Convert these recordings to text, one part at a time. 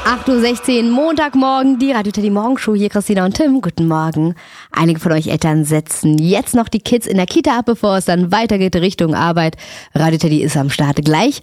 8:16 Uhr, Montagmorgen, die Radio Teddy Morgenshow. Hier Christina und Tim, guten Morgen. Einige von euch Eltern setzen jetzt noch die Kids in der Kita ab, bevor es dann weitergeht Richtung Arbeit. Radio Teddy ist am Start gleich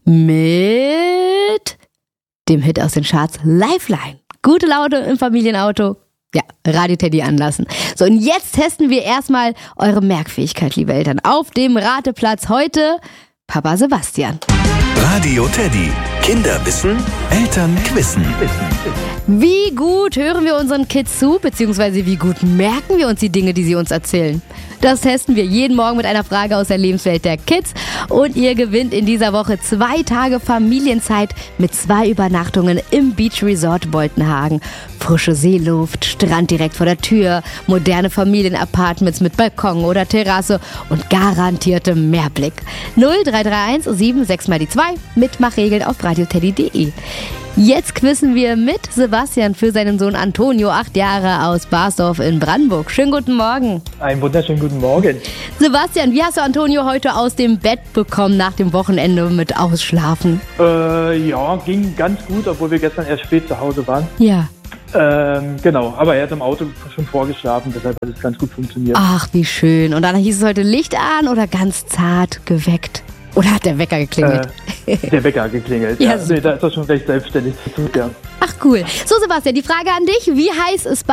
mit dem Hit aus den Charts Lifeline. Gute Laune im Familienauto. Ja, Radio Teddy anlassen. So, und jetzt testen wir erstmal eure Merkfähigkeit, liebe Eltern. Auf dem Rateplatz heute Papa Sebastian. Radio Teddy. Kinder wissen, Eltern quissen. Wie gut hören wir unseren Kids zu, beziehungsweise wie gut merken wir uns die Dinge, die sie uns erzählen? Das testen wir jeden Morgen mit einer Frage aus der Lebenswelt der Kids. Und ihr gewinnt in dieser Woche 2 Tage Familienzeit mit 2 Übernachtungen im Beach Resort Boltenhagen. Frische Seeluft, Strand direkt vor der Tür, moderne Familienapartments mit Balkon oder Terrasse und garantiertem Meerblick. 0331 76 mal die 2, Mitmachregeln auf radioteddy.de. Jetzt quizzen wir mit Sebastian für seinen Sohn Antonio, 8 Jahre, aus Basdorf in Brandenburg. Schönen guten Morgen. Einen wunderschönen guten Morgen. Sebastian, wie hast du Antonio heute aus dem Bett bekommen nach dem Wochenende mit Ausschlafen? Ja, ging ganz gut, obwohl wir gestern erst spät zu Hause waren. Ja. Genau, aber er hat im Auto schon vorgeschlafen, deshalb hat es ganz gut funktioniert. Ach, wie schön. Und dann hieß es heute Licht an oder ganz zart geweckt? Oder hat der Wecker geklingelt? Der Wecker hat geklingelt. Ja, nee, da ist er schon recht selbstständig zu tun, ja. Ach cool. So Sebastian, die Frage an dich. Wie heiß ist